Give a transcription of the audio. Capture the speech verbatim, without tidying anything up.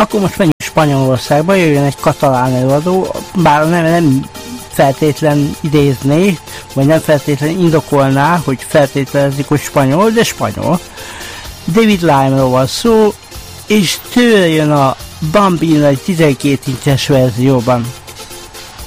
akkor most menjünk Spanyolországba, jöjjön egy katalán előadó, bár nem, nem feltétlen idézné, vagy nem feltétlen indokolná, hogy feltételezik, hogy spanyol, de spanyol. David Lime-ról van szó, és tőle jön a Bambino egy tizenkét incses verzióban.